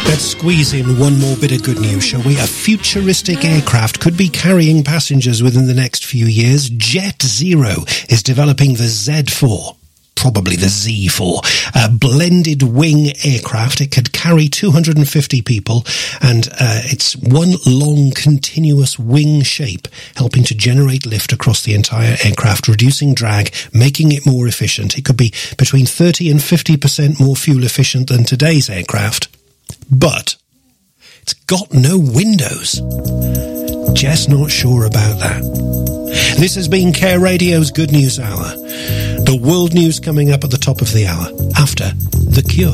Squeeze in one more bit of good news, shall we? A futuristic aircraft could be carrying passengers within the next few years. Jet Zero is developing the Z4. Probably the Z4, a blended wing aircraft. It could carry 250 people, and it's one long continuous wing shape, helping to generate lift across the entire aircraft, reducing drag, making it more efficient. It could be between 30 and 50% more fuel efficient than today's aircraft, but it's got no windows. Just not sure about that. This has been Care Radio's Good News Hour. The world news coming up at the top of the hour, after The Cure.